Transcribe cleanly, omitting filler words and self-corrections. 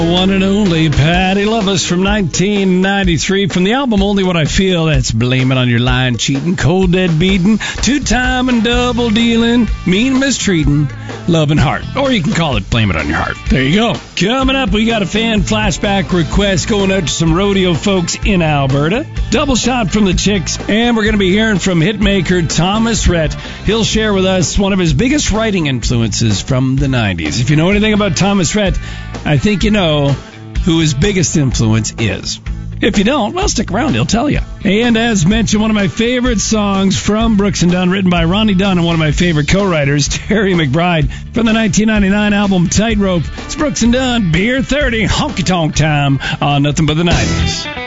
One and only Patty Loveless from 1993 from the album Only What I Feel. That's Blame It on Your Lying, Cheating, Cold Dead Beating, Two-Time and Double Dealing, Mean Mistreating, Love and Heart. Or you can call it Blame It on Your Heart. There you go. Coming up, we got a fan flashback request going out to some rodeo folks in Alberta. Double shot from the Chicks, and we're going to be hearing from hitmaker Thomas Rhett. He'll share with us one of his biggest writing influences from the 90s. If you know anything about Thomas Rhett, I think you know who his biggest influence is. If you don't, well, stick around, he'll tell you. And as mentioned, one of my favorite songs from Brooks and Dunn, written by Ronnie Dunn and one of my favorite co-writers, Terry McBride, from the 1999 album Tightrope. It's Brooks and Dunn, Beer 30, honky-tonk time on Nothing But the 90s.